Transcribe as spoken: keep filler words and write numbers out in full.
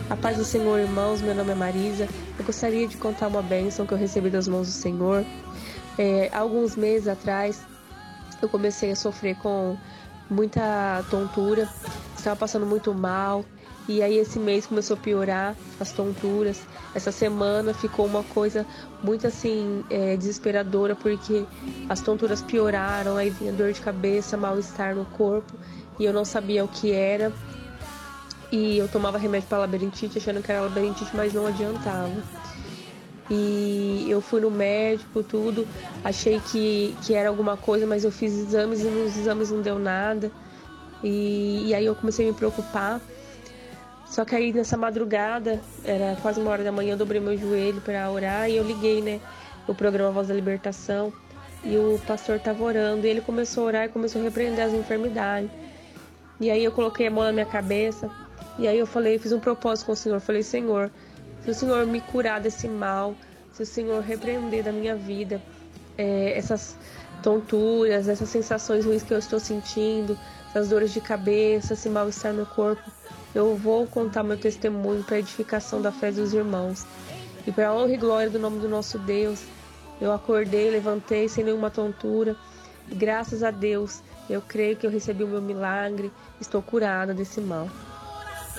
A paz do Senhor, irmãos, meu nome é Marisa. Eu gostaria de contar uma bênção que eu recebi das mãos do Senhor. É, alguns meses atrás, eu comecei a sofrer com muita tontura, estava passando muito mal. E aí esse mês começou a piorar as tonturas. Essa semana ficou uma coisa muito assim, é, desesperadora, porque as tonturas pioraram, aí vinha dor de cabeça, mal-estar no corpo, e eu não sabia o que era. E eu tomava remédio para labirintite, achando que era labirintite, mas não adiantava. E eu fui no médico, tudo, achei que, que era alguma coisa, mas eu fiz exames e nos exames não deu nada. E, e aí eu comecei a me preocupar. Só que aí nessa madrugada, era quase uma hora da manhã, eu dobrei meu joelho para orar e eu liguei, né, o programa Voz da Libertação. E o pastor estava orando e ele começou a orar e começou a repreender as enfermidades. E aí eu coloquei a mão na minha cabeça. E aí eu falei, fiz um propósito com o Senhor. Falei, Senhor, se o Senhor me curar desse mal, se o Senhor repreender da minha vida é, essas tonturas, essas sensações ruins que eu estou sentindo, essas dores de cabeça, esse mal-estar no corpo, eu vou contar meu testemunho para a edificação da fé dos irmãos. E para a honra e glória do nome do nosso Deus, eu acordei, levantei sem nenhuma tontura. E graças a Deus, eu creio que eu recebi o meu milagre, estou curada desse mal.